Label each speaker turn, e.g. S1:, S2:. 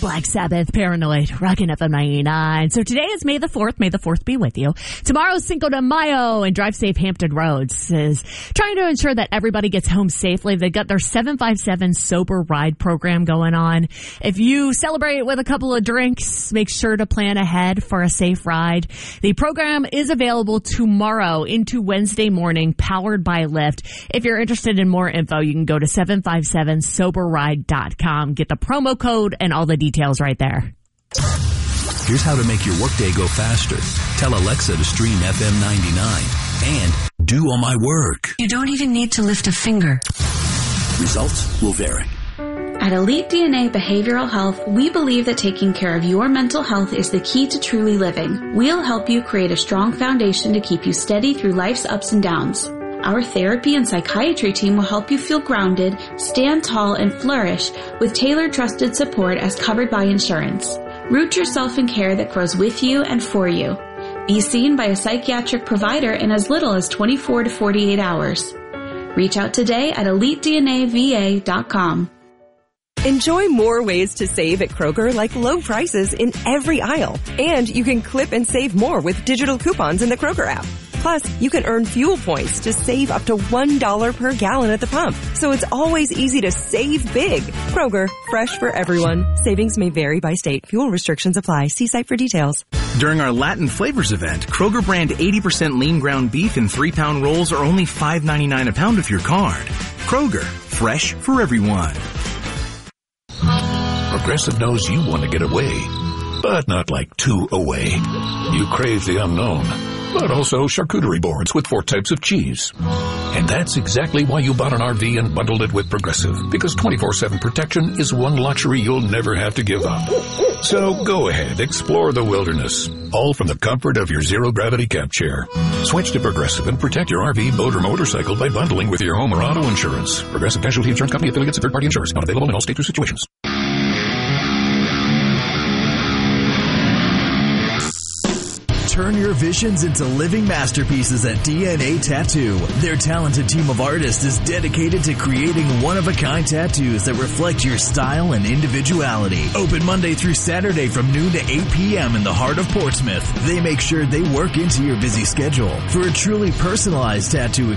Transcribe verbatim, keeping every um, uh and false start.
S1: Black Sabbath, Paranoid, Rockin' F M ninety-nine. So today is May the fourth. May the fourth be with you. Tomorrow's Cinco de Mayo, and Drive Safe Hampton Roads is trying to ensure that everybody gets home safely. They've got their seven five seven Sober Ride program going on. If you celebrate with a couple of drinks, make sure to plan ahead for a safe ride. The program is available tomorrow into Wednesday morning, powered by Lyft. If you're interested in more info, you can go to seven five seven sober ride dot com. Get the promo code and all the details right there.
S2: Here's how to make your workday go faster. Tell Alexa to stream F M ninety-nine and do all my work.
S3: You don't even need to lift a finger.
S2: Results will vary.
S4: At Elite D N A Behavioral Health, we believe that taking care of your mental health is the key to truly living. We'll help you create a strong foundation to keep you steady through life's ups and downs. Our therapy and psychiatry team will help you feel grounded, stand tall, and flourish with tailored trusted support as covered by insurance. Root yourself in care that grows with you and for you. Be seen by a psychiatric provider in as little as twenty-four to forty-eight hours. Reach out today at elite d n a v a dot com.
S5: Enjoy more ways to save at Kroger, like low prices in every aisle. And you can clip and save more with digital coupons in the Kroger app. Plus, you can earn fuel points to save up to one dollar per gallon at the pump. So it's always easy to save big. Kroger, fresh for everyone. Savings may vary by state. Fuel restrictions apply. See site for details.
S6: During our Latin Flavors event, Kroger brand eighty percent lean ground beef and three pound rolls are only five ninety-nine a pound with your card. Kroger, fresh for everyone.
S7: Progressive knows you want to get away, but not like too away. You crave the unknown, but also charcuterie boards with four types of cheese. And that's exactly why you bought an R V and bundled it with Progressive, because twenty-four seven protection is one luxury you'll never have to give up. So go ahead, explore the wilderness, all from the comfort of your zero-gravity camp chair. Switch to Progressive and protect your R V, boat, or motorcycle by bundling with your home or auto insurance. Progressive Casualty Insurance Company, affiliates, and third-party insurers. Not available in all states or situations.
S8: Turn your visions into living masterpieces at D N A Tattoo. Their talented team of artists is dedicated to creating one-of-a-kind tattoos that reflect your style and individuality. Open Monday through Saturday from noon to eight p.m. in the heart of Portsmouth. They make sure they work into your busy schedule. For a truly personalized tattoo